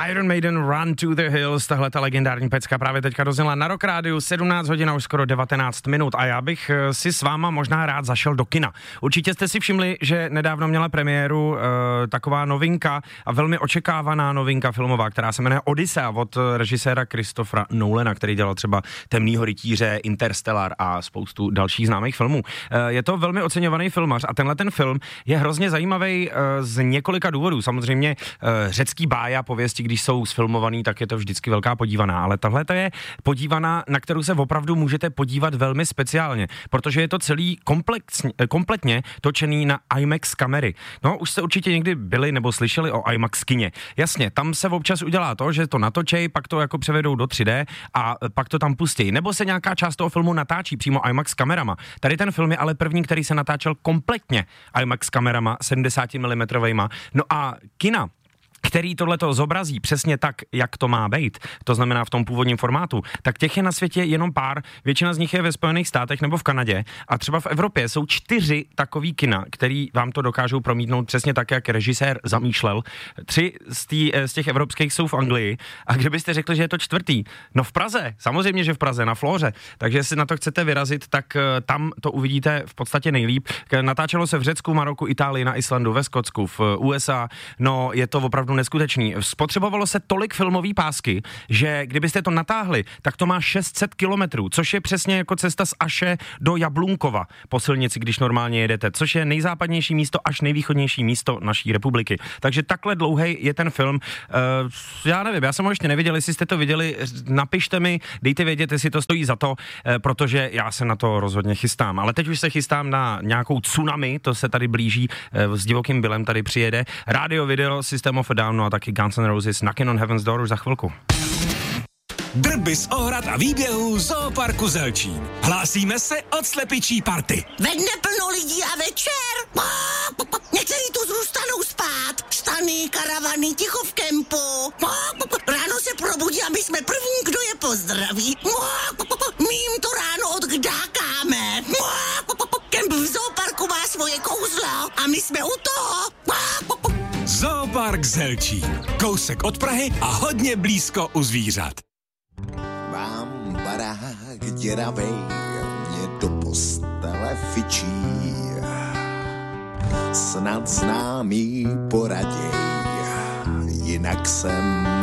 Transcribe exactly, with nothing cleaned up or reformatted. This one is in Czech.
Iron Maiden Run to the Hills, tahle ta legendární pecka právě teďka dozněla na Rock Rádiu, sedmnáct hodin a už skoro devatenáct minut a já bych si s váma možná rád zašel do kina. Určitě jste si všimli, že nedávno měla premiéru e, taková novinka a velmi očekávaná novinka filmová, která se jmenuje Odyssea od režiséra Christophera Nolana, který dělal třeba Temnýho rytíře, Interstellar a spoustu dalších známých filmů. E, je to velmi oceňovaný filmař a tenhle ten film je hrozně zajímavý e, z několika důvodů. Samozřejmě e, řecký bája, pověsti, když jsou sfilmovaný, tak je to vždycky velká podívaná, ale tahle to je podívaná, na kterou se opravdu můžete podívat velmi speciálně, protože je to celý komplexně, kompletně točený na IMAX kamery. No, už jste určitě někdy byli nebo slyšeli o IMAX kině. Jasně, tam se občas udělá to, že to natočej, pak to jako převedou do tři dé a pak to tam pustí. Nebo se nějaká část toho filmu natáčí přímo IMAX kamerama. Tady ten film je ale první, který se natáčel kompletně IMAX kamerama sedmdesát milimetrů. No a kina, který tohleto zobrazí přesně tak, jak to má být, to znamená v tom původním formátu, tak těch je na světě jenom pár, většina z nich je ve Spojených státech nebo v Kanadě a třeba v Evropě jsou čtyři takový kina, který vám to dokážou promítnout přesně tak, jak režisér zamýšlel. Tři z, tý, z těch evropských jsou v Anglii a kdybyste řekli, že je to čtvrtý, no v Praze, samozřejmě, že v Praze, na Flóře, takže jestli na to chcete vyrazit, tak tam to uvidíte v podstatě nejlíp. Natáčelo se v Řecku, Maroku, Itálii, na Islandu, ve Skotsku, v U S A, no je to opravdu neskutečný. Spotřebovalo se tolik filmový pásky, že kdybyste to natáhli, tak to má šest set kilometrů, což je přesně jako cesta z Aše do Jablunkova po silnici, když normálně jedete, což je nejzápadnější místo až nejvýchodnější místo naší republiky. Takže takhle dlouhý je ten film. Uh, já nevím, já jsem ho ještě neviděl, jestli jste to viděli, napište mi, dejte vědět, jestli to stojí za to, uh, protože já se na to rozhodně chystám. Ale teď už se chystám na nějakou tsunami, to se tady blíží, uh, s Divokým Billem tady přijede. Rádio, video, System of a Down, no a taky Guns N' Roses, Knockin' on Heaven's Door už za chvilku. Drby z ohrad a výběhů Zooparku Zelčín. Hlásíme se od slepičí party. Ve dne plno lidí a večer. Někteří tu zůstanou spát. Stany, karavany, ticho v kempu. Ráno se probudí a my jsme první, kdo je pozdraví. My jim to ráno odkdákáme. Kemp v Zooparku má svoje kouzlo a my jsme u toho. Zoopark Zelčín. Kousek od Prahy a hodně blízko u zvířat. Mám barák děravej, mě do postele fičí. Snad známý poraděj, jinak jsem